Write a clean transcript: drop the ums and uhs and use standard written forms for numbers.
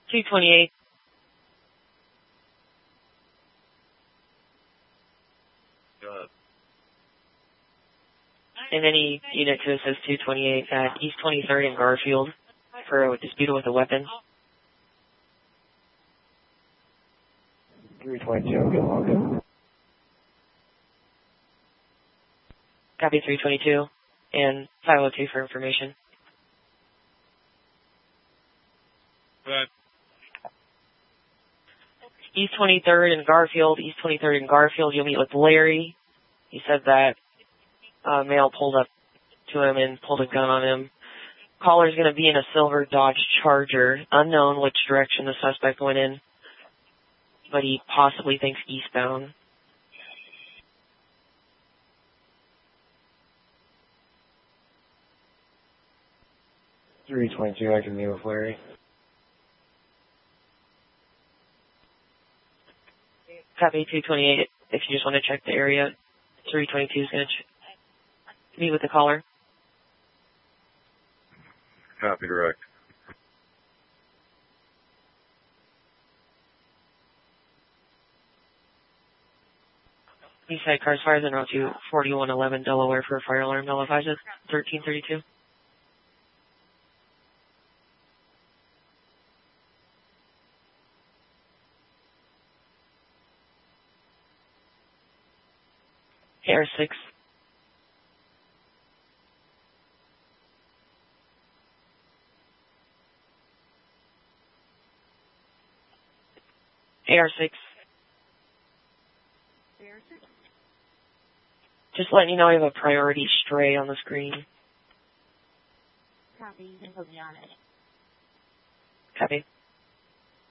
228. Go ahead. And any unit to assist 228 at East 23rd and Garfield for a dispute with a weapon. 322, get logged in. Copy 322 and 502 for information. Go ahead. East 23rd and Garfield, East 23rd and Garfield, you'll meet with Larry. He said that male pulled up to him and pulled a gun on him. Caller's going to be in a silver Dodge Charger. Unknown which direction the suspect went in, but he possibly thinks eastbound. I can meet with Larry. Copy 228. If you just want to check the area, 322 is going to meet with the caller. Copy direct. Eastside Cars fires en route to 4111 Delaware for a fire alarm. Nullifies it. 1332. AR6. AR6. Just letting you know I have a priority stray on the screen. Copy. You can put me on it. Copy.